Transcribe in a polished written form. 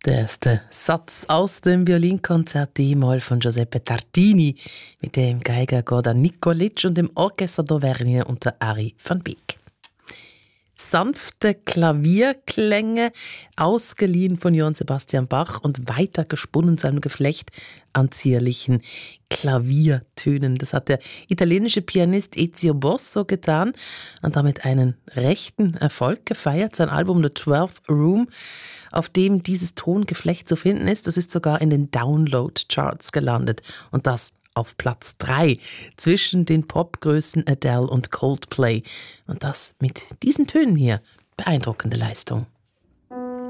Der erste Satz aus dem Violinkonzert D-Moll von Giuseppe Tartini mit dem Geiger Gordan Nikolic und dem Orchester d'Auvergne unter Ari van Beek. Sanfte Klavierklänge, ausgeliehen von Johann Sebastian Bach und weiter gesponnen zu einem Geflecht an zierlichen Klaviertönen. Das hat der italienische Pianist Ezio Bosso getan und damit einen rechten Erfolg gefeiert. Sein Album The 12th Room, auf dem dieses Tongeflecht zu finden ist, das ist sogar in den Download-Charts gelandet. Und das auf Platz 3 zwischen den Popgrößen Adele und Coldplay. Und das mit diesen Tönen hier. Beeindruckende Leistung.